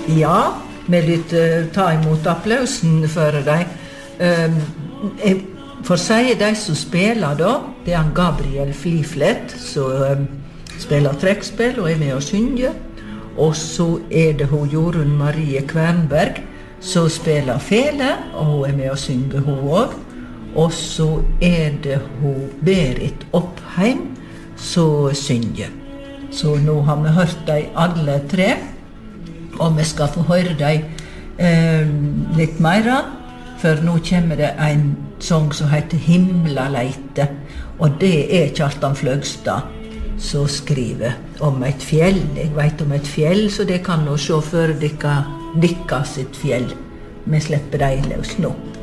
Ja, vi lytter ta imot applausen for deg. Jeg får si de som spiller da, det han Gabriel Fliflet, som spiller trekkspill og med å synge. Og så det hun Jorunn Marie Kvernberg, som spiller fele, og hun med å synge hun også. Og så det hun Berit Oppheim, som synger. Så nå har vi hørt dem alle tre, og vi skal få høre dem litt mer, for nå kommer det en sang som heter Himlaleite, og det Kjartan Fløgstad som skriver om et fjell. Jeg vet om et fjell, så det kan nå se for dere sitt fjell. Vi slipper dem løs nå.